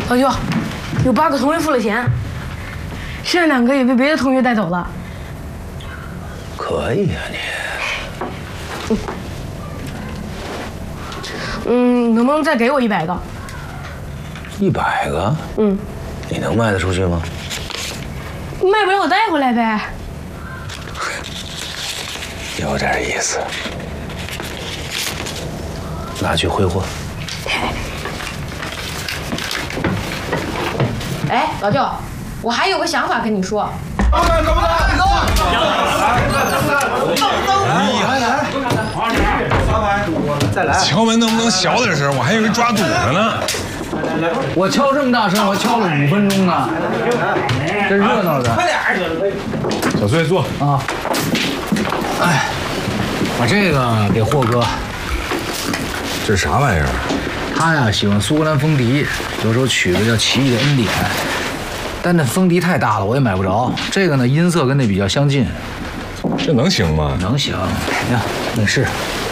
老舅，有8个同学付了钱，剩下2个也被别的同学带走了。 可以啊你。 能不能再给我100个 ？100个？你能卖得出去吗？ 卖不了我带回来呗。 有点意思，拿去挥霍。 哎，老舅，我还有个想法跟你说。 再来！敲门能不能小点声？我还以为抓赌的呢。 我敲这么大声，我敲了5分钟呢，这热闹的。快点！ 小翠坐啊。哎，把这个给霍哥。 这是啥玩意儿？ 他呀喜欢苏格兰风笛，有时候取个叫奇异的恩典，但那风笛太大了，我也买不着。这个呢，音色跟那比较相近。 这能行吗？ 能行，你看，你试。